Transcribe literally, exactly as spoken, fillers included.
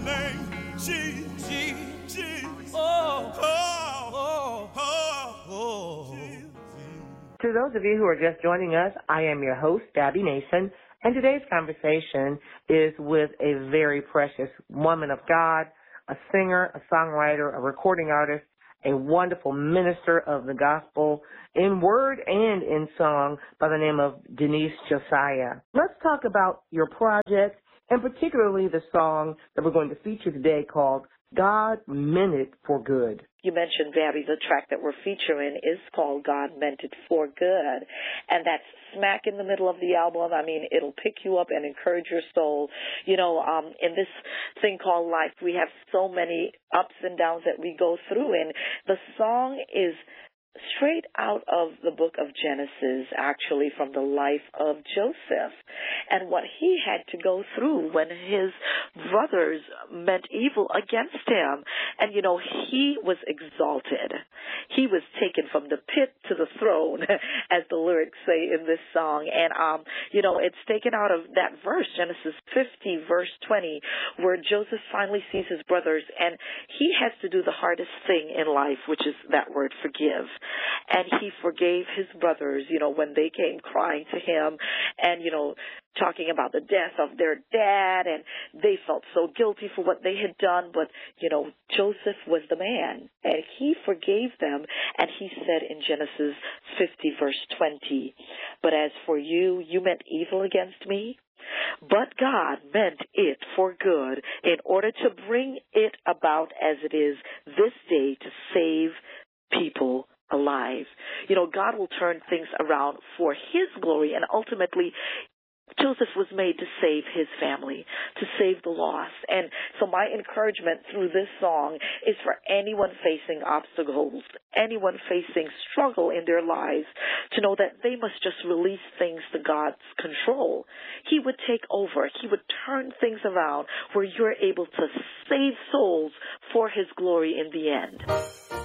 name, Jesus, Jesus, Jesus. Oh, oh, oh, oh, oh. To those of you who are just joining us, I am your host, Gabby Nason, and today's conversation is with a very precious woman of God, a singer, a songwriter, a recording artist, a wonderful minister of the gospel in word and in song by the name of Denise Josiah. Let's talk about your project and particularly the song that we're going to feature today called God Meant It for Good. You mentioned, Gabby, the track that we're featuring is called God Meant It for Good, and that's smack in the middle of the album. I mean, it'll pick you up and encourage your soul. You know, um, in this thing called life, we have so many ups and downs that we go through, and the song is straight out of the book of Genesis, actually, from the life of Joseph and what he had to go through when his brothers meant evil against him. And, you know, he was exalted. He was taken from the pit to the throne, as the lyrics say in this song. And, um, you know, it's taken out of that verse, Genesis fifty, verse twenty, where Joseph finally sees his brothers, and he has to do the hardest thing in life, which is that word, forgive. And he forgave his brothers, you know, when they came crying to him and, you know, talking about the death of their dad, and they felt so guilty for what they had done. But, you know, Joseph was the man, and he forgave them. And he said in Genesis fifty, verse twenty, "But as for you, you meant evil against me, but God meant it for good in order to bring it about as it is this day to save people alive." You know, God will turn things around for his glory, and ultimately Joseph was made to save his family, to save the lost. And so my encouragement through this song is for anyone facing obstacles, anyone facing struggle in their lives, to know that they must just release things to God's control. He would take over. He would turn things around where you're able to save souls for his glory in the end.